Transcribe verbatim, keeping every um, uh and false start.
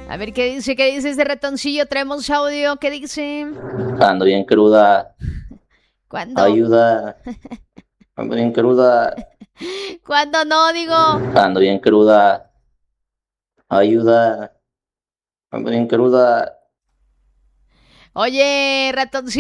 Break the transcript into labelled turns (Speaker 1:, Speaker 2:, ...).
Speaker 1: A ver, ¿qué dice? ¿Qué dice ese ratoncillo? Traemos audio. ¿Qué dice?
Speaker 2: Ando bien cruda.
Speaker 1: ¿Cuándo?
Speaker 2: Ayuda. Ando bien cruda.
Speaker 1: ¿Cuándo no, digo?
Speaker 2: Ando bien cruda. Ayuda. Ando bien cruda.
Speaker 1: Oye, ratoncillo.